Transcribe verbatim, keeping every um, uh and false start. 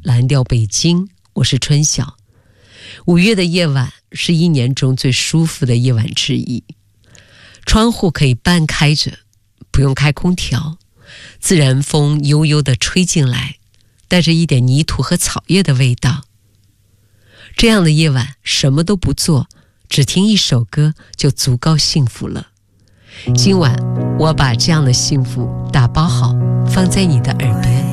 蓝调北京，我是春晓。五月的夜晚是一年中最舒服的夜晚之一，窗户可以半开着，不用开空调，自然风悠悠地吹进来，带着一点泥土和草叶的味道。这样的夜晚什么都不做，只听一首歌就足够幸福了。今晚我把这样的幸福打包好，放在你的耳边。